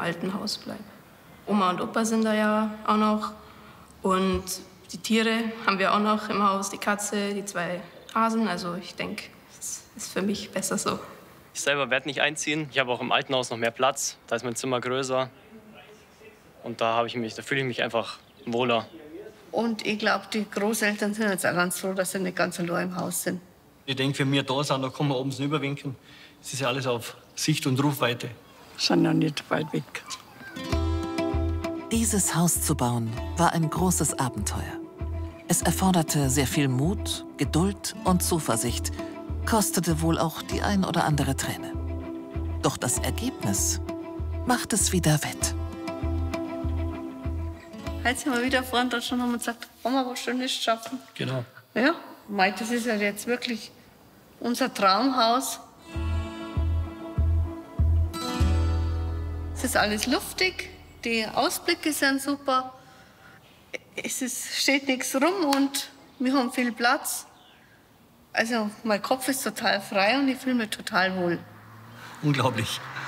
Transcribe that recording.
alten Haus bleibe. Oma und Opa sind da ja auch noch. Und die Tiere haben wir auch noch im Haus, die Katze, die 2 Hasen. Also ich denke, es ist für mich besser so. Ich selber werde nicht einziehen. Ich habe auch im alten Haus noch mehr Platz. Da ist mein Zimmer größer. Und da fühle ich mich einfach wohler. Und ich glaube, die Großeltern sind jetzt auch ganz froh, dass sie nicht ganz allein im Haus sind. Ich denke, wenn wir da sind, dann kann man oben rüberwinken. Es ist ja alles auf Sicht- und Rufweite. Sind ja nicht weit weg. Dieses Haus zu bauen, war ein großes Abenteuer. Es erforderte sehr viel Mut, Geduld und Zuversicht, kostete wohl auch die ein oder andere Träne. Doch das Ergebnis macht es wieder wett. Heute sind wir wieder vorne dort schon und haben gesagt, Mama, was Schönes schaffen. Genau. Ja, mei, das ist ja jetzt wirklich unser Traumhaus. Es ist alles luftig, die Ausblicke sind super. Steht nichts rum und wir haben viel Platz. Also mein Kopf ist total frei und ich fühle mich total wohl. Unglaublich.